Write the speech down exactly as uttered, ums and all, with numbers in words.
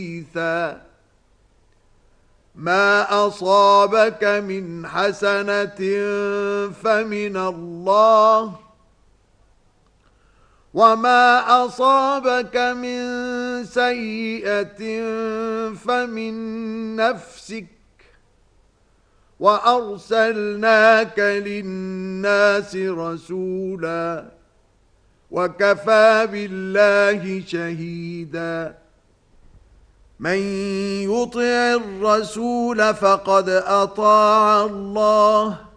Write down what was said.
حديثا ما أصابك من حسنة فمن الله وما أصابك من سيئة فمن نفسك وأرسلناك للناس رسولا وكفى بالله شهيدا من يطع الرسول فقد أطاع الله